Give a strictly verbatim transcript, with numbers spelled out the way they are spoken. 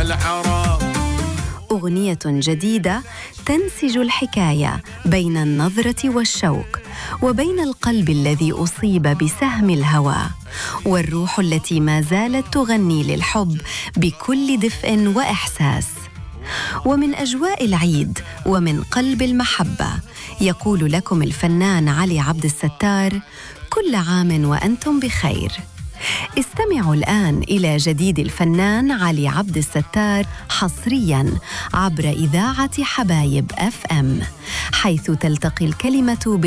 العرب. أغنية جديدة تنسج الحكاية بين النظرة والشوق، وبين القلب الذي أصيب بسهم الهوى، والروح التي ما زالت تغني للحب بكل دفء وإحساس. ومن أجواء العيد ومن قلب المحبة يقول لكم الفنان علي عبد الستار: كل عام وأنتم بخير. استمعوا الآن إلى جديد الفنان علي عبد الستار حصرياً عبر إذاعة حبايب أف أم، حيث تلتقي الكلمة